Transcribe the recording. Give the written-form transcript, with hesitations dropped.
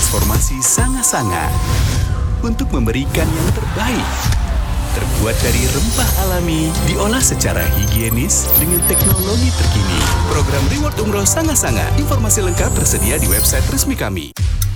transformasi Sanga-Sanga untuk memberikan yang terbaik. Terbuat dari rempah alami, diolah secara higienis dengan teknologi terkini. Program Reward Umroh Sanga-Sanga. Informasi lengkap tersedia di website resmi kami.